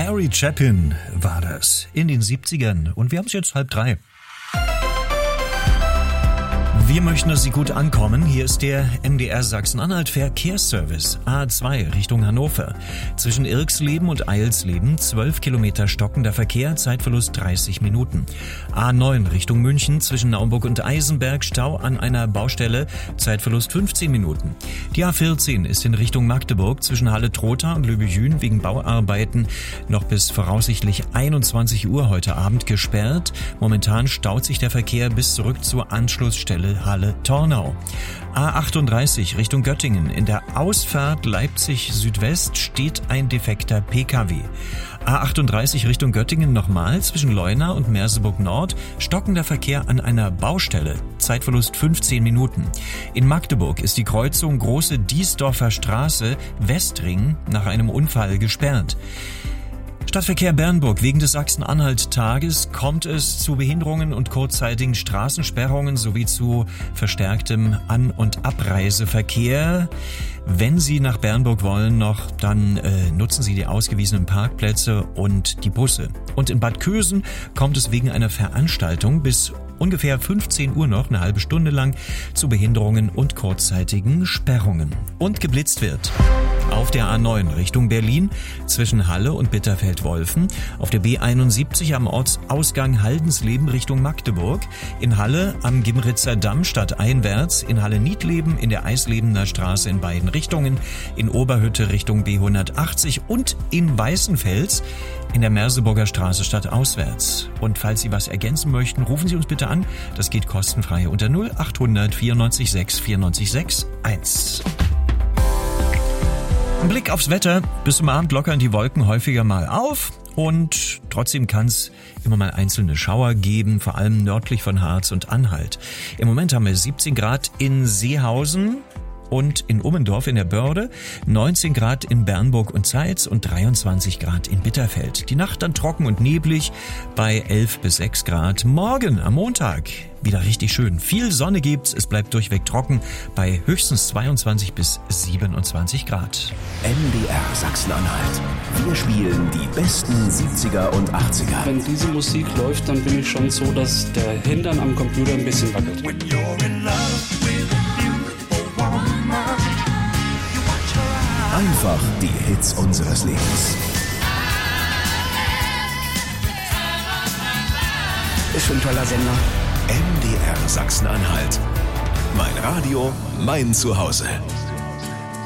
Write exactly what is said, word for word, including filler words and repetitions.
Mary Chapin war das in den siebzigern und wir haben es jetzt halb drei. Wir möchten, dass Sie gut ankommen. Hier ist der M D R Sachsen-Anhalt Verkehrsservice A zwei Richtung Hannover. Zwischen Irxleben und Eilsleben zwölf Kilometer stockender Verkehr, Zeitverlust dreißig Minuten. A neun Richtung München zwischen Naumburg und Eisenberg, Stau an einer Baustelle, Zeitverlust fünfzehn Minuten. Die A vierzehn ist in Richtung Magdeburg zwischen Halle-Trotha und Löbejün wegen Bauarbeiten noch bis voraussichtlich einundzwanzig Uhr heute Abend gesperrt. Momentan staut sich der Verkehr bis zurück zur Anschlussstelle Halle-Tornau. A achtunddreißig Richtung Göttingen. In der Ausfahrt Leipzig Südwest steht ein defekter P K W. A achtunddreißig Richtung Göttingen nochmal zwischen Leuna und Merseburg Nord. Stockender Verkehr an einer Baustelle. Zeitverlust fünfzehn Minuten. In Magdeburg ist die Kreuzung Große Diesdorfer Straße Westring nach einem Unfall gesperrt. Stadtverkehr Bernburg. Wegen des Sachsen-Anhalt-Tages kommt es zu Behinderungen und kurzzeitigen Straßensperrungen sowie zu verstärktem An- und Abreiseverkehr. Wenn Sie nach Bernburg wollen noch, dann äh, nutzen Sie die ausgewiesenen Parkplätze und die Busse. Und in Bad Kösen kommt es wegen einer Veranstaltung bis ungefähr fünfzehn Uhr noch, eine halbe Stunde lang, zu Behinderungen und kurzzeitigen Sperrungen. Und geblitzt wird auf der A neun Richtung Berlin zwischen Halle und Bitterfeld-Wolfen, auf der B einundsiebzig am Ortsausgang Haldensleben Richtung Magdeburg, in Halle am Gimritzer Damm stadteinwärts, in Halle-Niedleben in der Eislebener Straße in beiden Richtungen, in Oberhütte Richtung B hundertachtzig und in Weißenfels in der Merseburger Straße stadtauswärts. Und falls Sie was ergänzen möchten, rufen Sie uns bitte an. Das geht kostenfrei unter null achthundert vierundneunzig sechs vierundneunzig sechs eins. Ein Blick aufs Wetter. Bis zum Abend lockern die Wolken häufiger mal auf und trotzdem kann es immer mal einzelne Schauer geben, vor allem nördlich von Harz und Anhalt. Im Moment haben wir siebzehn Grad in Seehausen und in Ummendorf in der Börde, neunzehn Grad in Bernburg und Zeitz und dreiundzwanzig Grad in Bitterfeld. Die Nacht dann trocken und neblig bei elf bis sechs Grad. Morgen am Montag wieder richtig schön. Viel Sonne gibt's, es bleibt durchweg trocken bei höchstens zweiundzwanzig bis siebenundzwanzig Grad. M D R Sachsen-Anhalt. Wir spielen die besten siebziger und achtziger. Wenn diese Musik läuft, dann bin ich schon so, dass der Hintern am Computer ein bisschen wackelt. When you're in love with a beautiful woman, you watch her eyes. Einfach die Hits unseres Lebens. Ist schon ein toller Sender. M D R Sachsen-Anhalt. Mein Radio, mein Zuhause.